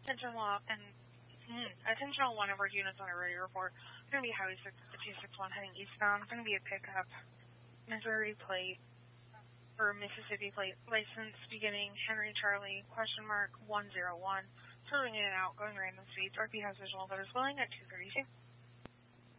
Attention all one of our units on a radio report. Going to be Highway 261 heading eastbound. Going to be a pickup. Missouri plate or Mississippi plate license beginning Henry Charlie ?101. Turning in and out, going random speeds. RP has visual that is willing at 232.